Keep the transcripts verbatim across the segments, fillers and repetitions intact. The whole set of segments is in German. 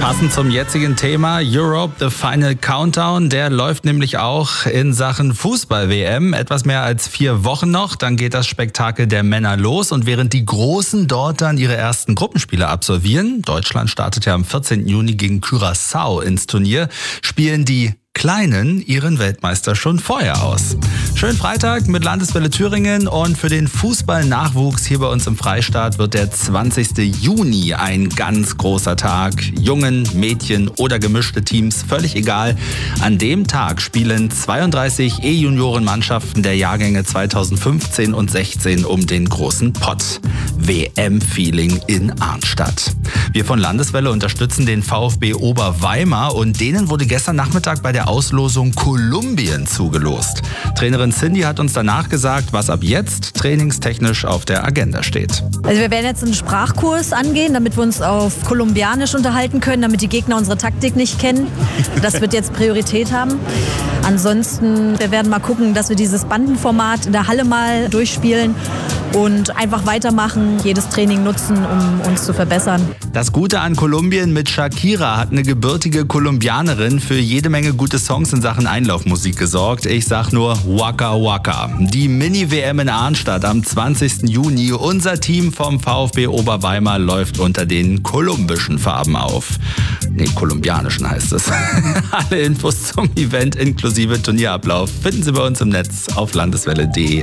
Passend zum jetzigen Thema Europe, the Final Countdown, der läuft nämlich auch in Sachen Fußball-W M. Etwas mehr als vier Wochen noch, dann geht das Spektakel der Männer los. Und während die Großen dort dann ihre ersten Gruppenspiele absolvieren, Deutschland startet ja am vierzehnten Juni gegen Curaçao ins Turnier, spielen die Kleinen ihren Weltmeister schon vorher aus. Schönen Freitag mit Landeswelle Thüringen und für den Fußballnachwuchs hier bei uns im Freistaat wird der zwanzigste Juni ein ganz großer Tag. Jungen, Mädchen oder gemischte Teams, völlig egal. An dem Tag spielen zweiunddreißig E-Junioren-Mannschaften der Jahrgänge zweitausendfünfzehn und sechzehn um den großen Pott. W M-Feeling in Arnstadt. Wir von Landeswelle unterstützen den VfB Oberweimar und denen wurde gestern Nachmittag bei der Auslosung Kolumbien zugelost. Trainerin Cindy hat uns danach gesagt, was ab jetzt trainingstechnisch auf der Agenda steht. Also wir werden jetzt einen Sprachkurs angehen, damit wir uns auf Kolumbianisch unterhalten können, damit die Gegner unsere Taktik nicht kennen. Das wird jetzt Priorität haben. Ansonsten, wir werden mal gucken, dass wir dieses Bandenformat in der Halle mal durchspielen und einfach weitermachen, jedes Training nutzen, um uns zu verbessern. Das Gute an Kolumbien: mit Shakira hat eine gebürtige Kolumbianerin für jede Menge gute Songs in Sachen Einlaufmusik gesorgt. Ich sag nur Waka Waka. Die Mini-W M in Arnstadt am zwanzigsten Juni. Unser Team vom VfB Oberweimar läuft unter den kolumbischen Farben auf. Nee, kolumbianischen heißt es. Alle Infos zum Event inklusive Turnierablauf finden Sie bei uns im Netz auf landeswelle punkt de.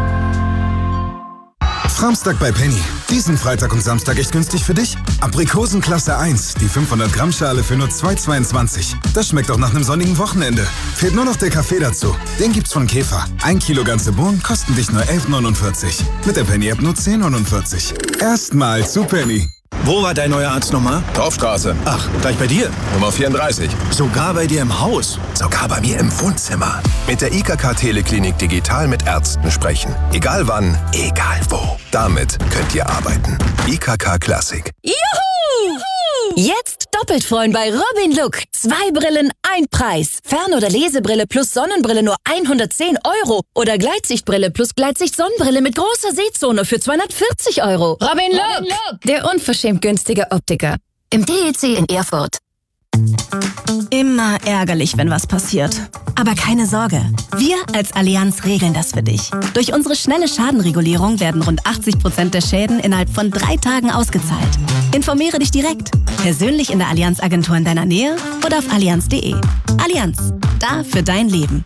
Framstag bei Penny. Diesen Freitag und Samstag echt günstig für dich? Aprikosen Klasse eins, die fünfhundert Gramm Schale für nur zwei Euro zweiundzwanzig. Das schmeckt auch nach einem sonnigen Wochenende. Fehlt nur noch der Kaffee dazu. Den gibt's von Käfer. Ein Kilo ganze Bohnen kosten dich nur elf Euro neunundvierzig. Mit der Penny-App nur zehn Euro neunundvierzig. Erstmal zu Penny. Wo war dein neuer Arzt nochmal? Dorfstraße. Ach, gleich bei dir? Nummer vierunddreißig. Sogar bei dir im Haus? Sogar bei mir im Wohnzimmer. Mit der I K K Teleklinik digital mit Ärzten sprechen. Egal wann, egal wo. Damit könnt ihr arbeiten. I K K Classic. Juhu! Jetzt doppelt freuen bei Robin Look. Zwei Brillen, ein Preis. Fern- oder Lesebrille plus Sonnenbrille nur hundertzehn Euro. Oder Gleitsichtbrille plus Gleitsicht-Sonnenbrille mit großer Sehzone für zweihundertvierzig Euro. Robin Look, Robin Look, der unverschämt günstige Optiker. Im D E C in Erfurt. Immer ärgerlich, wenn was passiert. Aber keine Sorge, wir als Allianz regeln das für dich. Durch unsere schnelle Schadenregulierung werden rund achtzig Prozent der Schäden innerhalb von drei Tagen ausgezahlt. Informiere dich direkt, persönlich in der Allianz-Agentur in deiner Nähe oder auf allianz punkt de. Allianz, da für dein Leben.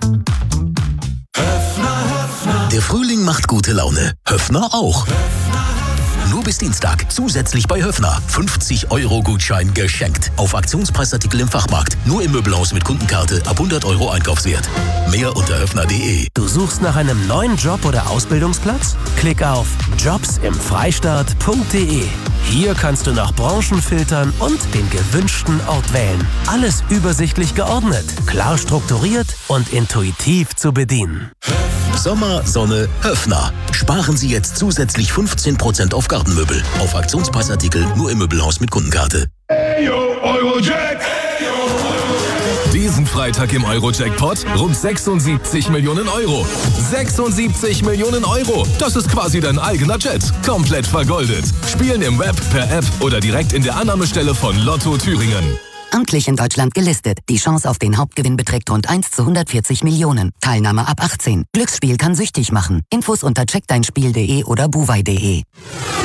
Der Frühling macht gute Laune. Höffner auch. Nur bis Dienstag. Zusätzlich bei Höffner. fünfzig Euro Gutschein geschenkt. Auf Aktionspreisartikel im Fachmarkt. Nur im Möbelhaus mit Kundenkarte ab hundert Euro Einkaufswert. Mehr unter höffner punkt de. Du suchst nach einem neuen Job oder Ausbildungsplatz? Klick auf jobs im freistaat punkt de. Hier kannst du nach Branchen filtern und den gewünschten Ort wählen. Alles übersichtlich geordnet, klar strukturiert und intuitiv zu bedienen. Sommer, Sonne, Höffner. Sparen Sie jetzt zusätzlich fünfzehn Prozent auf Gartenmöbel. Auf Aktionspreisartikel nur im Möbelhaus mit Kundenkarte. Eyo, Eurojack! Diesen Freitag im Euro-Jackpot rund sechsundsiebzig Millionen Euro. sechsundsiebzig Millionen Euro. Das ist quasi dein eigener Jet. Komplett vergoldet. Spielen im Web, per App oder direkt in der Annahmestelle von Lotto Thüringen. Amtlich in Deutschland gelistet. Die Chance auf den Hauptgewinn beträgt rund eins zu hundertvierzig Millionen. Teilnahme ab achtzehn. Glücksspiel kann süchtig machen. Infos unter check dein spiel punkt de oder buwei punkt de.